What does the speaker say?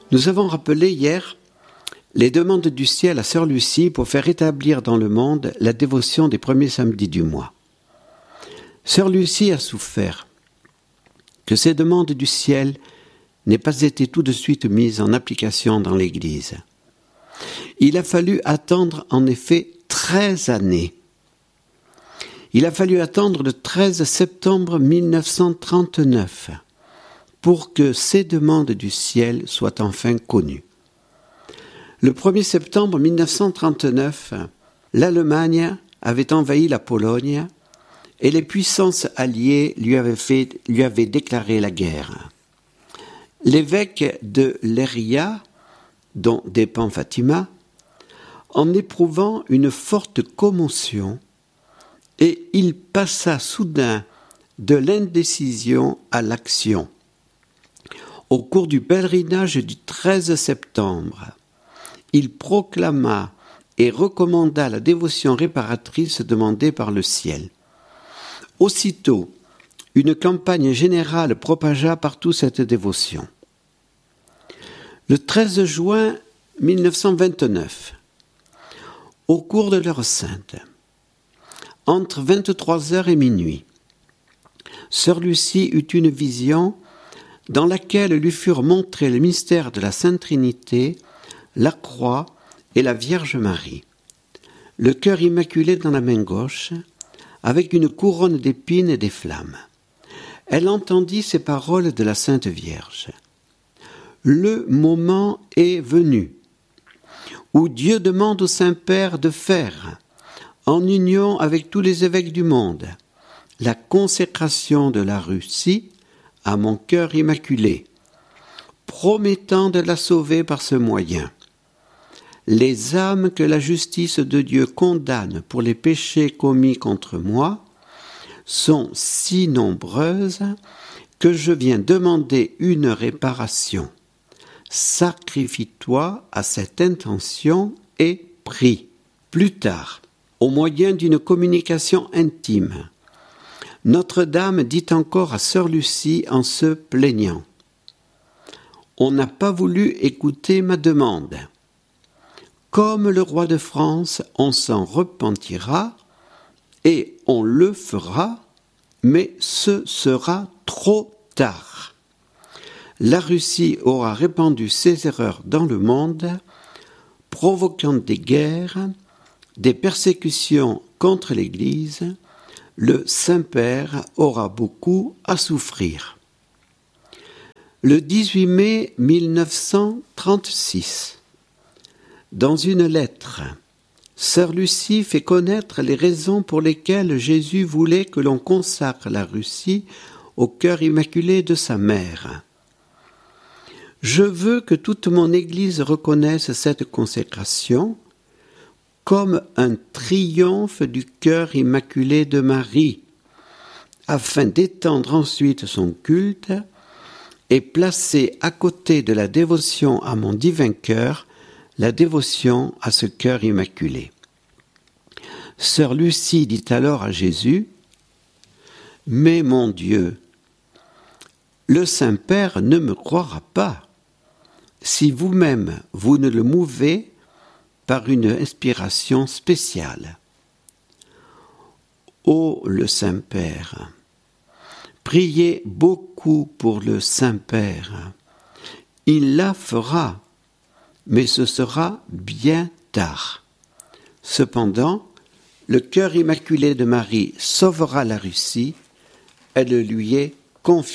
Nous avons rappelé hier les demandes du ciel à Sœur Lucie pour faire établir dans le monde la dévotion des premiers samedis du mois. Sœur Lucie a souffert que ces demandes du ciel n'aient pas été tout de suite mises en application dans l'Église. Il a fallu attendre en effet 13 années. Il a fallu attendre le 13 septembre 1939 pour que ces demandes du ciel soient enfin connues. Le 1er septembre 1939, l'Allemagne avait envahi la Pologne et les puissances alliées lui avaient déclaré la guerre. L'évêque de Leiria, dont dépend Fatima, en éprouvant une forte commotion, et il passa soudain de l'indécision à l'action. Au cours du pèlerinage du 13 septembre, il proclama et recommanda la dévotion réparatrice demandée par le ciel. Aussitôt, une campagne générale propagea partout cette dévotion. Le 13 juin 1929, au cours de l'heure sainte, entre 23h et minuit, Sœur Lucie eut une vision dans laquelle lui furent montrés le mystère de la Sainte Trinité, la croix et la Vierge Marie. Le cœur immaculé dans la main gauche, avec une couronne d'épines et des flammes. Elle entendit ces paroles de la Sainte Vierge. Le moment est venu où Dieu demande au Saint-Père de faire, en union avec tous les évêques du monde, la consécration de la Russie à mon cœur immaculé, promettant de la sauver par ce moyen. Les âmes que la justice de Dieu condamne pour les péchés commis contre moi sont si nombreuses que je viens demander une réparation. Sacrifie-toi à cette intention et prie. Plus tard, au moyen d'une communication intime, Notre-Dame dit encore à Sœur Lucie en se plaignant : « On n'a pas voulu écouter ma demande. Comme le roi de France, on s'en repentira et on le fera, mais ce sera trop tard. La Russie aura répandu ses erreurs dans le monde, provoquant des guerres, des persécutions contre l'Église. Le Saint-Père aura beaucoup à souffrir. » Le 18 mai 1936, dans une lettre, Sœur Lucie fait connaître les raisons pour lesquelles Jésus voulait que l'on consacre la Russie au cœur immaculé de sa mère. « Je veux que toute mon Église reconnaisse cette consécration comme un triomphe du cœur immaculé de Marie, afin d'étendre ensuite son culte et placer à côté de la dévotion à mon divin cœur la dévotion à ce cœur immaculé. » Sœur Lucie dit alors à Jésus : « Mais mon Dieu, le Saint-Père ne me croira pas, si vous-même vous ne le mouvez par une inspiration spéciale. Ô le Saint-Père, priez beaucoup pour le Saint-Père. Il la fera, mais ce sera bien tard. Cependant, le cœur immaculé de Marie sauvera la Russie, elle lui est confiée. »